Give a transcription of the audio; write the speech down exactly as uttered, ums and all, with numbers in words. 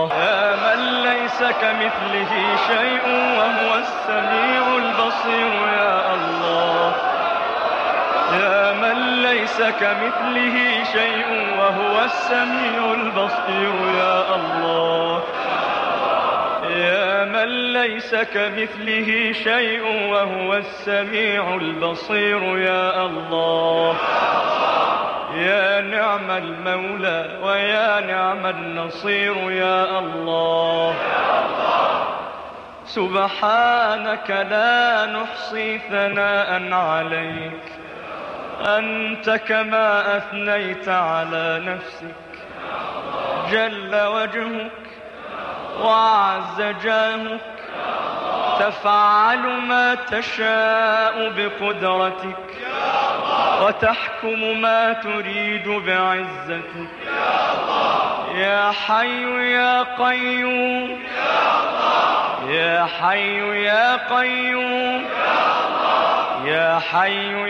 يا من ليس كمثله شيء وهو السميع البصير يا الله. يا من ليس كمثله شيء وهو السميع البصير يا الله. يا من ليس كمثله شيء وهو السميع البصير يا الله. يا نعم المولى ويا نعم النصير يا الله. سبحانك لا نحصي ثناء عليك، أنت كما أثنيت على نفسك. جل وجهك وعز جاهك، تفعل ما تشاء بقدرتك وتحكم ما تريد بعزتك. يا حي يا قيوم، يا حي يا قيوم، يا حي